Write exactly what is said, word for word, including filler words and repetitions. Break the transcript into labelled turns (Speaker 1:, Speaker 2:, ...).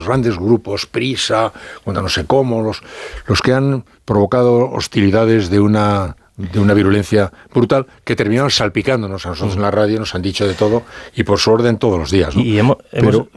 Speaker 1: grandes grupos, Prisa, cuando no sé cómo, los, los que han provocado hostilidades de una... de una virulencia brutal, que terminaron salpicándonos a nosotros en la radio, nos han dicho de todo, y por su orden todos los días, ¿no?
Speaker 2: Y hemos,
Speaker 1: Pero,
Speaker 2: hemos,